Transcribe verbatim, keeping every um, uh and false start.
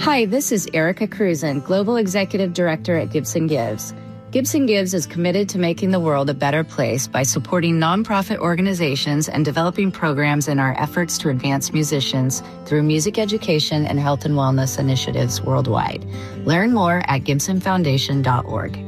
Hi, this is Erica Cruzen, Global Executive Director at Gibson Gives. Gibson Gives is committed to making the world a better place by supporting nonprofit organizations and developing programs in our efforts to advance musicians through music education and health and wellness initiatives worldwide. Learn more at gibson foundation dot org.